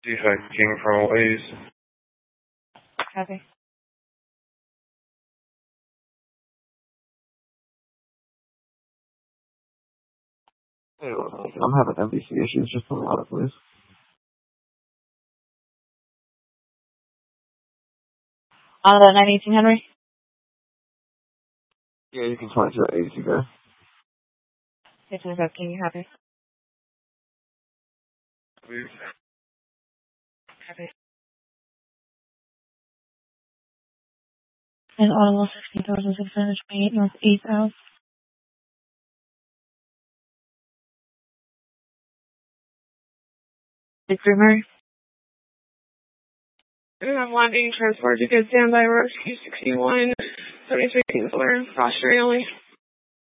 Defect King from Waze. Copy. Hey, I'm having MVC issues. Just pull out, please. On the 918 Henry? Yeah, you can switch to the AC guy. 695 King, you happy? Please. Copy. And Audible 16,628 North 8th Ave. Victor Murray. I'm wanting transport to good standby, Road 61, 73 Kingsler, Australia.